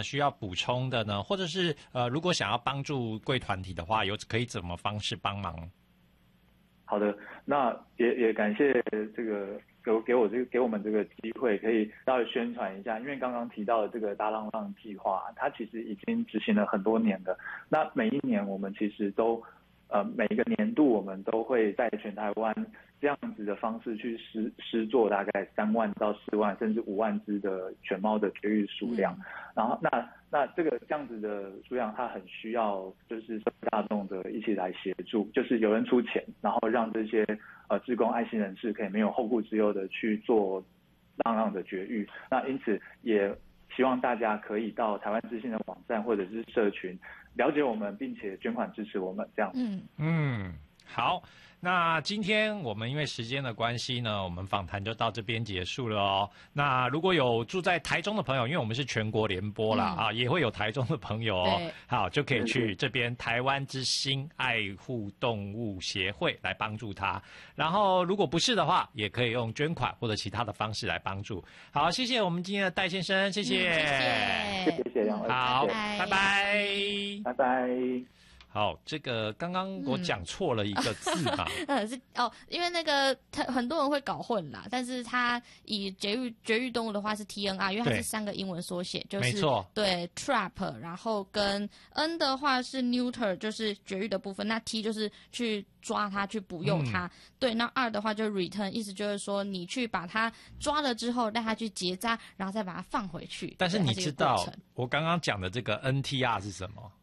需要补充的呢？或者是如果想要帮助贵团体的话，可以怎么方式帮忙？ 好的，那也感谢这个给我们这个机会，可以稍微宣传一下。因为刚刚提到的这个大浪浪计划，它其实已经执行了很多年了。那每一年我们其实都每一个年度我们都会在全台湾这样子的方式去施作大概3万到4万甚至5万只的犬猫的绝育数量。然后那这样子的数量，它很需要就是社会大众的一起来协助，就是有人出钱，然后让这些志工爱心人士可以没有后顾之忧的去做浪浪的绝育。那因此也希望大家可以到台湾之心的网站或者是社群了解我们，并且捐款支持我们这样。 好，那今天我们因为时间的关系呢，我们访谈就到这边结束了哦。那如果有住在台中的朋友，因为我们是全国联播啦，也会有台中的朋友哦，好，就可以去这边台湾之心爱护动物协会来帮助他。然后如果不是的话，也可以用捐款或者其他的方式来帮助。好，谢谢我们今天的戴先生，谢谢， 谢谢两位， 好，拜拜， 拜拜。 好，这个刚刚我讲错了一个字嘛， 因为那个很多人会搞混啦，但是它以绝育动物的话是 TNR， 因为它是3个英文缩写，就是没错， 对 trap， 然后跟 N 的话是 neuter， 就是绝育的部分，那 T 就是去抓它去捕诱它，对，那 R 的话就是 return， 意思就是说你去把它抓了之后让它去结扎，然后再把它放回去。 但是你知道我刚刚讲的这个 NTR 是什么？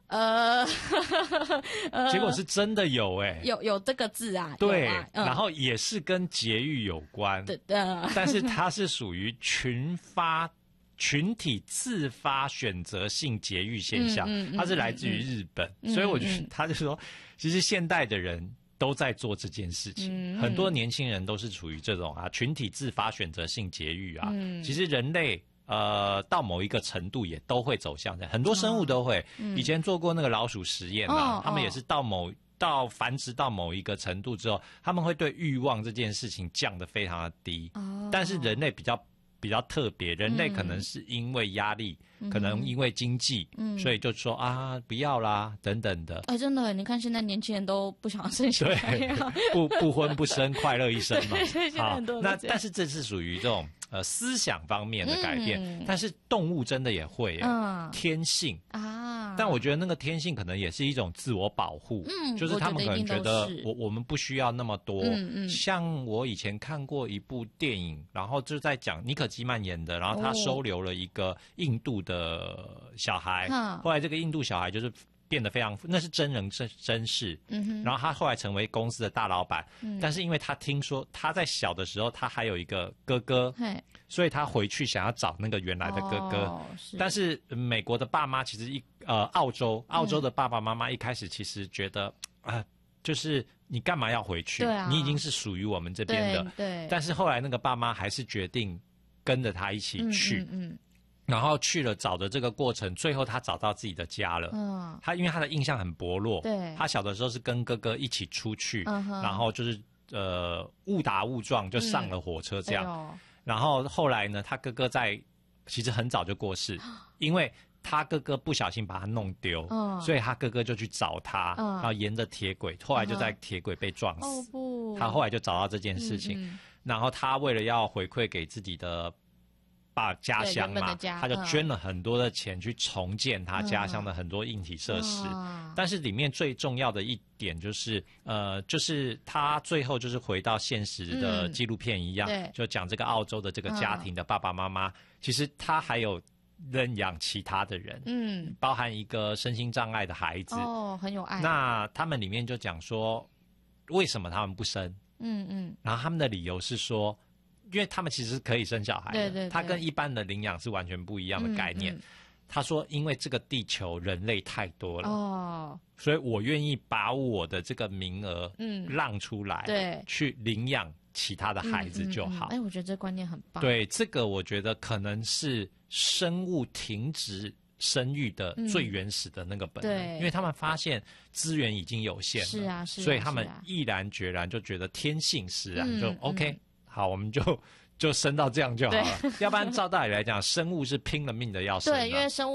结果是真的有有这个字啊， 对，然后也是跟节育有关， 对， 但是它是属于群体自发选择性节育现象，它是来自于日本，所以我觉得他就说，其实现代的人都在做这件事情，很多年轻人都是处于这种群体自发选择性节育啊，其实人类。到某一个程度也都会走向这样，很多生物都会。以前做过那个老鼠实验嘛，他们也是到繁殖到某一个程度之后，他们会对欲望这件事情降得非常的低。但是人类比较特别，人类可能是因为压力，可能因为经济，所以就说不要啦等等的。 真的，你看现在年轻人都不想生小孩， 不婚不生，快乐一生嘛。 好， 但是这是属于这种思想方面的改变，但是动物真的也会天性但我觉得那个天性可能也是一种自我保护，就是他们可能觉得我们不需要那么多。像我以前看过一部电影，然后就在讲妮可基曼演的，然后他收留了一个印度的小孩，后来这个印度小孩就是变得非常，那是真人真事，然后他后来成为公司的大老板，但是因为他听说他在小的时候他还有一个哥哥，所以他回去想要找那个原来的哥哥，但是美国的爸妈其实澳洲的爸爸妈妈一开始其实觉得就是你干嘛要回去？你已经是属于我们这边的，对。但是后来那个爸妈还是决定跟着他一起去，然后去了找的这个过程，最后他找到自己的家了。他因为他的印象很薄弱，对，他小的时候是跟哥哥一起出去，然后就是误打误撞就上了火车这样。然后后来呢，他哥哥其实很早就过世，因为他哥哥不小心把他弄丢，所以他哥哥就去找他，然后沿着铁轨，后来就在铁轨被撞死。他后来就找到这件事情，然后他为了要回馈给自己的家乡嘛，他就捐了很多的钱去重建他家乡的很多硬体设施。但是里面最重要的一点就是就是他最后就是回到现实的纪录片一样，就讲这个澳洲的这个家庭的爸爸妈妈，其实他还有认养其他的人，包含一个身心障碍的孩子， 很有爱。 那他们里面就讲说为什么他们不生，然后他们的理由是说，因为他们其实可以生小孩的，对，他跟一般的领养是完全不一样的概念。他说因为这个地球人类太多了，所以我愿意把我的这个名额让出来，对，去领养其他的孩子就好。 我觉得这观念很棒。 对，这个我觉得可能是生物停止生育的最原始的那个本能，因为他们发现资源已经有限了，所以他们毅然决然就觉得天性使然，就 OK，好，我们就生到这样就好了。要不然照道理来讲，生物是拼了命的要生， 对，因为生物